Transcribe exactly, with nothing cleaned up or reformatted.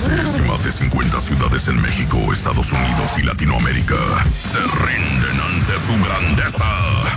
países y más de cincuenta ciudades en México, Estados Unidos y Latinoamérica se rinden ante su grandeza.